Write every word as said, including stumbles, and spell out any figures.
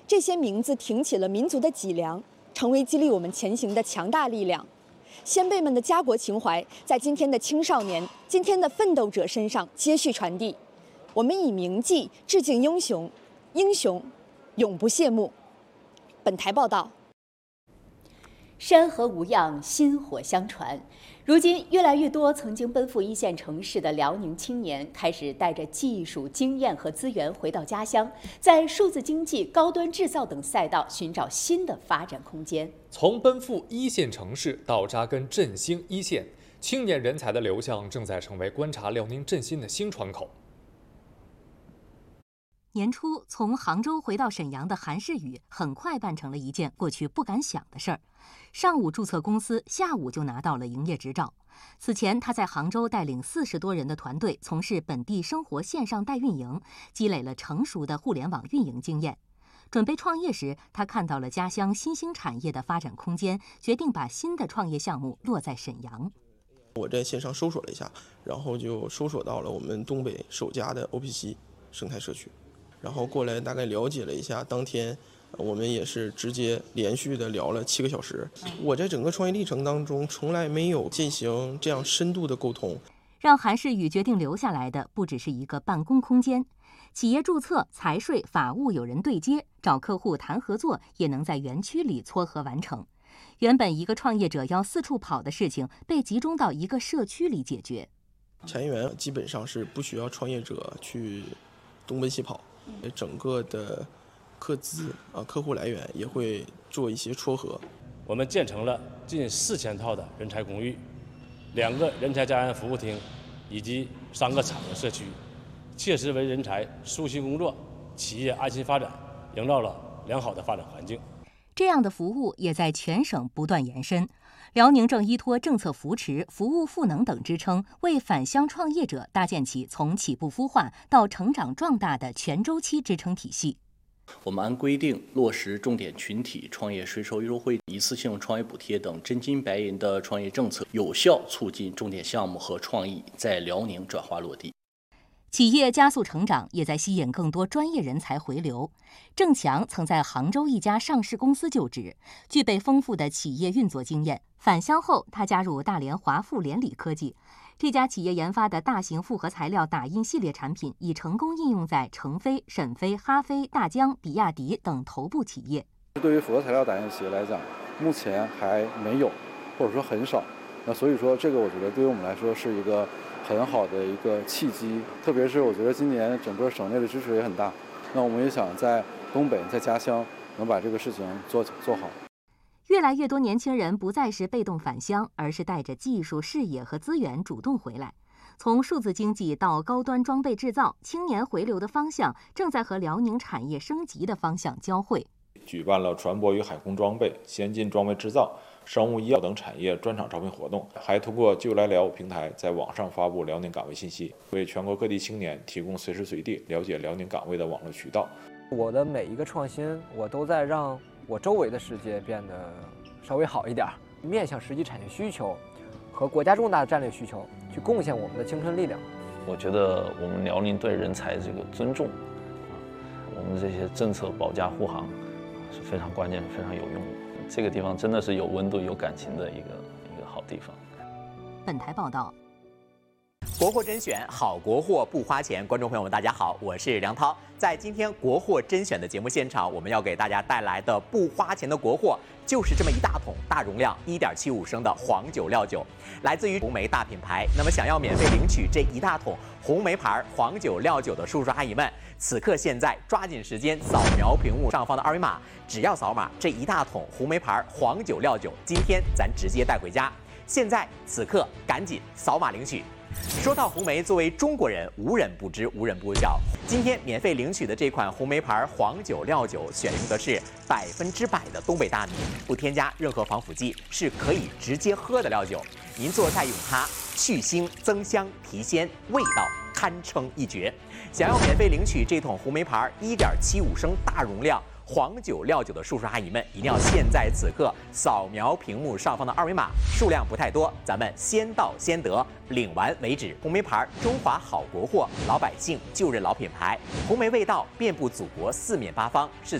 这些名字挺起了民族的脊梁，成为激励我们前行的强大力量。先辈们的家国情怀在今天的青少年、今天的奋斗者身上接续传递。我们以铭记致敬英雄，英雄永不谢幕。本台报道。 山河无恙，薪火相传。如今，越来越多曾经奔赴一线城市的辽宁青年，开始带着技术、经验和资源回到家乡，在数字经济、高端制造等赛道寻找新的发展空间。 从奔赴一线城市到扎根振兴一线，青年人才的流向正在成为观察辽宁振兴的新窗口。 年初从杭州回到沈阳的韩世宇，很快办成了一件过去不敢想的事儿。上午注册公司，下午就拿到了营业执照。此前，他在杭州带领四十多人的团队从事本地生活线上代运营，积累了成熟的互联网运营经验。准备创业时，他看到了家乡新兴产业的发展空间，决定把新的创业项目落在沈阳。 我在线上搜索了一下，然后就搜索到了我们东北首家的 O P C 生态社区，然后过来大概了解了一下，当天我们也是直接连续的聊了七个小时。我在整个创业历程当中从来没有进行这样深度的沟通。 让韩世宇决定留下来的不只是一个办公空间，企业注册、财税、法务有人对接，找客户谈合作也能在园区里撮合完成。原本一个创业者要四处跑的事情，被集中到一个社区里解决。 产业园基本上是不需要创业者去东奔西跑，整个的客资啊客户来源也会做一些撮合。 我们建成了近四千套的人才公寓，两个人才家园服务厅，以及三个产业社区，切实为人才舒心工作、企业安心发展营造了良好的发展环境。 这样的服务也在全省不断延伸。辽宁正依托政策扶持、服务赋能等支撑，为返乡创业者搭建起从起步孵化到成长壮大的全周期支撑体系。 我们按规定落实重点群体创业税收优惠、一次性创业补贴等真金白银的创业政策，有效促进重点项目和创意在辽宁转化落地。 企业加速成长，也在吸引更多专业人才回流。郑强曾在杭州一家上市公司就职，具备丰富的企业运作经验。返乡后，他加入大连华富联理科技，这家企业研发的大型复合材料打印系列产品已成功应用在成飞、沈飞、哈飞、大疆、比亚迪等头部企业。 对于复合材料打印企业来讲，目前还没有，或者说很少。那所以说，这个我觉得对于我们来说是一个很好的一个契机，特别是我觉得今年整个省内的支持也很大，那我们也想在东北、在家乡能把这个事情做做好。 越来越多年轻人不再是被动返乡，而是带着技术、视野和资源主动回来。从数字经济到高端装备制造，青年回流的方向正在和辽宁产业升级的方向交汇。 举办了船舶与海空装备、先进装备制造、生物医药等产业专场招聘活动，还通过就来辽平台在网上发布辽宁岗位信息，为全国各地青年提供随时随地了解辽宁岗位的网络渠道。 我的每一个创新，我都在让我周围的世界变得稍微好一点，面向实际产业需求和国家重大的战略需求，去贡献我们的青春力量。 我觉得我们辽宁对人才这个尊重，我们这些政策保驾护航是非常关键、非常有用的。这个地方真的是有温度、有感情的一个一个好地方。 本台报道。 国货甄选，好国货不花钱。观众朋友们，大家好，我是梁涛。在今天国货甄选的节目现场，我们要给大家带来的不花钱的国货，就是这么一大桶大容量一点七五升的黄酒料酒，来自于红梅大品牌。那么想要免费领取这一大桶红梅牌黄酒料酒的叔叔阿姨们，此刻现在抓紧时间扫描屏幕上方的二维码，只要扫码，这一大桶红梅牌黄酒料酒，今天咱直接带回家。现在此刻赶紧扫码领取。说到红梅，作为中国人，无人不知，无人不晓。今天免费领取的这款红梅牌黄酒料酒，选用的是百分之百的东北大米，不添加任何防腐剂，是可以直接喝的料酒。您做菜用它，去腥增香提鲜，味道堪称一绝。想要免费领取这桶红梅牌一点七五升大容量黄酒料酒的叔叔阿姨们，一定要现在此刻扫描屏幕上方的二维码，数量不太多，咱们先到先得，领完为止。红梅牌，中华好国货，老百姓就认老品牌，红梅味道遍布祖国四面八方，是